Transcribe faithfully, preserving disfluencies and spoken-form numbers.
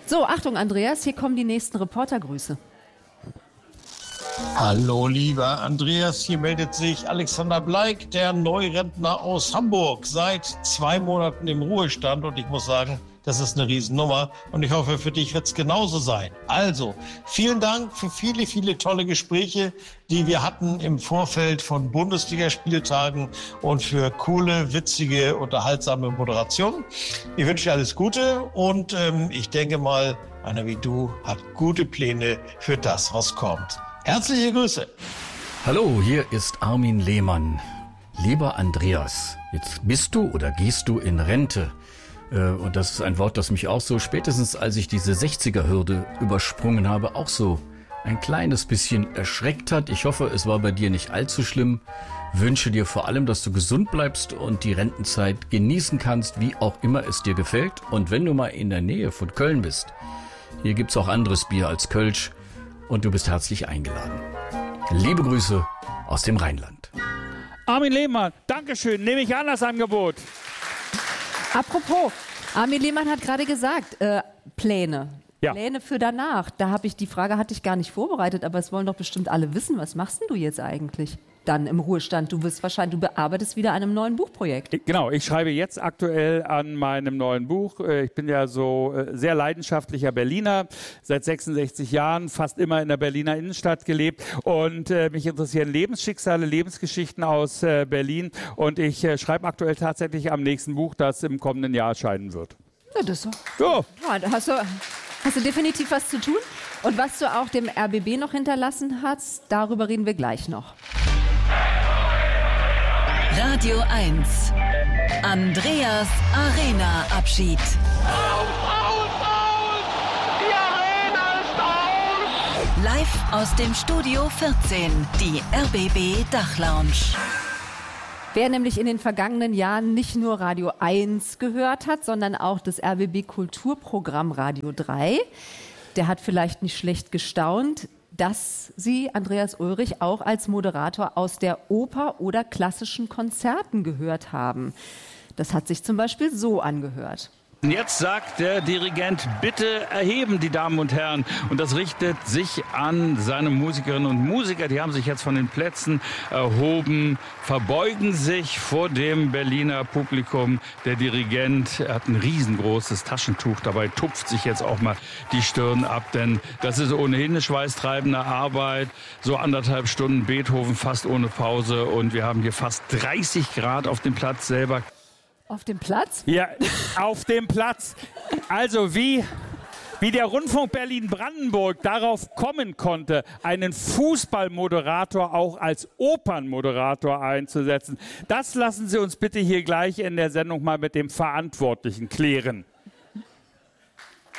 So, Achtung, Andreas, hier kommen die nächsten Reportergrüße. Hallo, lieber Andreas, hier meldet sich Alexander Bleik, der Neurentner aus Hamburg, seit zwei Monaten im Ruhestand. Und ich muss sagen, das ist eine Riesennummer und ich hoffe, für dich wird es genauso sein. Also, vielen Dank für viele, viele tolle Gespräche, die wir hatten im Vorfeld von Bundesligaspieltagen und für coole, witzige, unterhaltsame Moderationen. Ich wünsche dir alles Gute und ähm, ich denke mal, einer wie du hat gute Pläne für das, was kommt. Herzliche Grüße. Hallo, hier ist Armin Lehmann. Lieber Andreas, jetzt bist du oder gehst du in Rente. Und das ist ein Wort, das mich auch so, spätestens als ich diese sechziger-Hürde übersprungen habe, auch so ein kleines bisschen erschreckt hat. Ich hoffe, es war bei dir nicht allzu schlimm. Wünsche dir vor allem, dass du gesund bleibst und die Rentenzeit genießen kannst, wie auch immer es dir gefällt. Und wenn du mal in der Nähe von Köln bist, hier gibt's auch anderes Bier als Kölsch und du bist herzlich eingeladen. Liebe Grüße aus dem Rheinland. Armin Lehmann, Dankeschön, nehme ich an das Angebot. Apropos, Armin Lehmann hat gerade gesagt, äh, Pläne. Ja. Pläne für danach. Da habe ich, die Frage hatte ich gar nicht vorbereitet, aber es wollen doch bestimmt alle wissen. Was machst denn du jetzt eigentlich dann im Ruhestand? Du wirst wahrscheinlich, du bearbeitest wieder an einem neuen Buchprojekt. Genau, ich schreibe jetzt aktuell an meinem neuen Buch. Ich bin ja so sehr leidenschaftlicher Berliner, seit sechsundsechzig Jahren, fast immer in der Berliner Innenstadt gelebt und äh, mich interessieren Lebensschicksale, Lebensgeschichten aus äh, Berlin und ich äh, schreibe aktuell tatsächlich am nächsten Buch, das im kommenden Jahr erscheinen wird. Ja, das so. So. Ja, da hast du, hast du definitiv was zu tun. Und was du auch dem R B B noch hinterlassen hast, darüber reden wir gleich noch. Radio eins. Andreas Arena-Abschied. Aus, aus, aus! Die Arena ist aus! Live aus dem Studio vierzehn, die R B B Dachlounge. Wer nämlich in den vergangenen Jahren nicht nur Radio eins gehört hat, sondern auch das R B B Kulturprogramm Radio drei, der hat vielleicht nicht schlecht gestaunt, dass Sie, Andreas Ulrich, auch als Moderator aus der Oper oder klassischen Konzerten gehört haben. Das hat sich zum Beispiel so angehört. Jetzt sagt der Dirigent, bitte erheben, die Damen und Herren. Und das richtet sich an seine Musikerinnen und Musiker. Die haben sich jetzt von den Plätzen erhoben, verbeugen sich vor dem Berliner Publikum. Der Dirigent hat ein riesengroßes Taschentuch dabei, tupft sich jetzt auch mal die Stirn ab. Denn das ist ohnehin eine schweißtreibende Arbeit. So anderthalb Stunden Beethoven fast ohne Pause. Und wir haben hier fast dreißig Grad auf dem Platz selber. Auf dem Platz? Ja, auf dem Platz. Also wie, wie der Rundfunk Berlin-Brandenburg darauf kommen konnte, einen Fußballmoderator auch als Opernmoderator einzusetzen, das lassen Sie uns bitte hier gleich in der Sendung mal mit dem Verantwortlichen klären.